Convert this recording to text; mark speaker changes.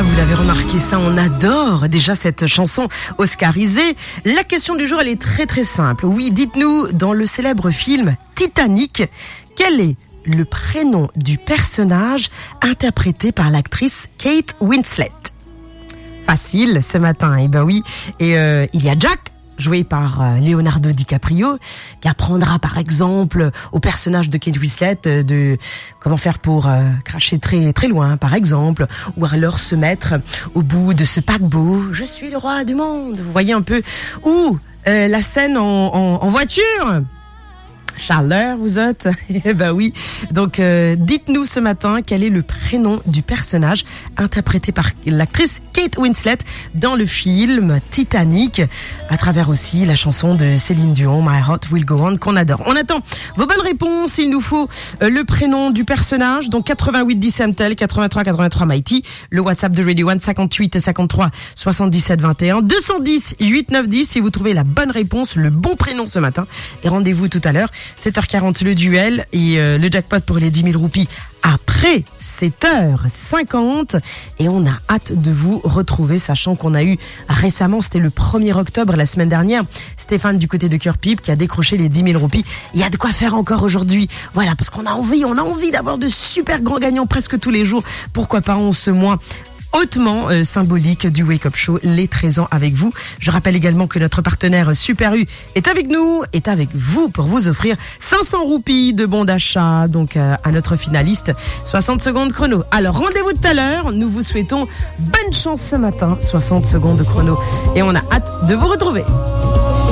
Speaker 1: vous l'avez remarqué, ça, on adore déjà cette chanson oscarisée. La question du jour, elle est très très simple. Oui, dites-nous, dans le célèbre film Titanic, quel est le prénom du personnage interprété par l'actrice Kate Winslet? Facile ce matin, eh ben oui. Et il y a Jack, joué par Leonardo DiCaprio, qui apprendra par exemple au personnage de Kate Winslet de comment faire pour cracher très très loin par exemple, ou alors se mettre au bout de ce paquebot. Je suis le roi du monde. Vous voyez un peu. Ou la scène en voiture. Charles, vous êtes? Eh ben oui. Donc, dites-nous ce matin quel est le prénom du personnage interprété par l'actrice Kate Winslet dans le film Titanic, à travers aussi la chanson de Céline Dion, My Heart Will Go On, qu'on adore. On attend vos bonnes réponses. Il nous faut le prénom du personnage. Donc, 88 10 Samtel, 83 83 Mighty, le WhatsApp de Radio One, 58 53 77 21, 210 8 9 10 si vous trouvez la bonne réponse, le bon prénom ce matin. Et rendez-vous tout à l'heure. 7h40 le duel et le jackpot pour les 10 000 roupies après 7h50 et on a hâte de vous retrouver, sachant qu'on a eu récemment, c'était le 1er octobre la semaine dernière, Stéphane du côté de Cœur Pipe qui a décroché les 10 000 roupies. Il y a de quoi faire encore aujourd'hui, voilà, parce qu'on a envie d'avoir de super grands gagnants presque tous les jours. Pourquoi pas en ce mois hautement symbolique du Wake Up Show, les 13 ans avec vous. Je rappelle également que notre partenaire Super U est avec nous, est avec vous pour vous offrir 500 roupies de bons d'achat, donc à notre finaliste. 60 secondes chrono. Alors rendez-vous tout à l'heure, nous vous souhaitons bonne chance ce matin, 60 secondes chrono. Et on a hâte de vous retrouver.